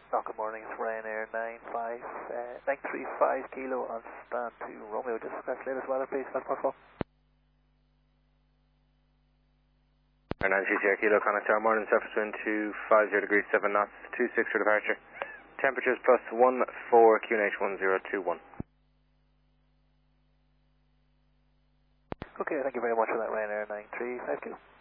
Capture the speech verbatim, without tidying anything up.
Oh, good morning, it's Ryanair nine five, uh, nine three five kilo on stand to Romeo. Just request latest weather, please, if possible. nine three zero kilo, Connect Tower, morning, surface wind two five zero degrees, seven knots, two six for departure. Temperatures plus one four, Q N H one zero two one. Okay, thank you very much for that, Ryanair nine three five kilo.